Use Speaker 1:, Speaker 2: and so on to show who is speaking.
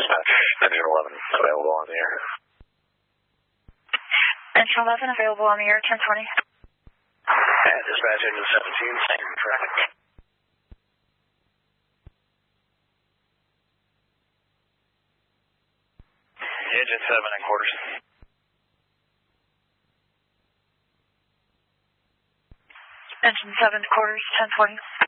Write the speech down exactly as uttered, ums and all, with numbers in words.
Speaker 1: dispatch. Engine eleven available on the air.
Speaker 2: Engine eleven available on the air, ten twenty.
Speaker 1: And dispatch engine seventeen, same traffic. Engine seven and quarters.
Speaker 2: Engine seven quarters, ten twenty.